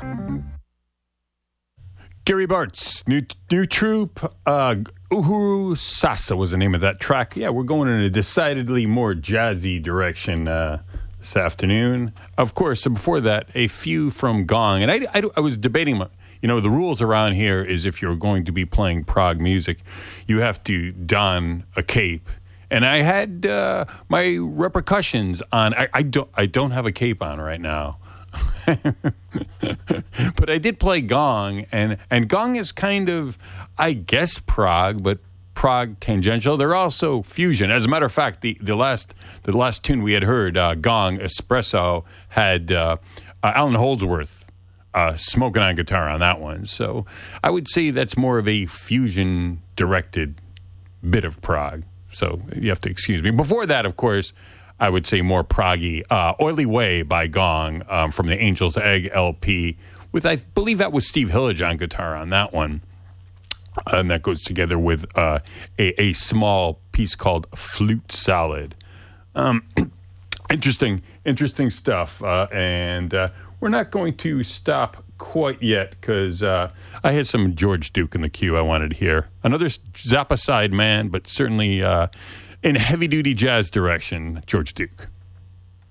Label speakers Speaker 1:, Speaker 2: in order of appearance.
Speaker 1: Gary Bartz, new troop, Uhuru Sasa was the name of that track. Yeah, we're going in a decidedly more jazzy direction this afternoon. Of course, before that, a few from Gong. And I was debating, the rules around here is if you're going to be playing prog music, you have to don a cape. And I had my repercussions on. I don't have a cape on right now. But I did play Gong, and Gong is kind of, I guess, prog, but prog tangential. They're also fusion. As a matter of fact, the last tune we had heard, Gong Espresso, had Alan Holdsworth smoking on guitar on that one. So I would say that's more of a fusion-directed bit of prog. So you have to excuse me. Before that, of course, I would say more proggy. Oily Way by Gong from the Angel's Egg LP with, I believe that was Steve Hillage on guitar on that one. And that goes together with a small piece called Flute Salad. Interesting stuff. And we're not going to stop quite yet because I had some George Duke in the queue I wanted to hear. Another Zappa side man, but certainly in heavy-duty jazz direction, George Duke.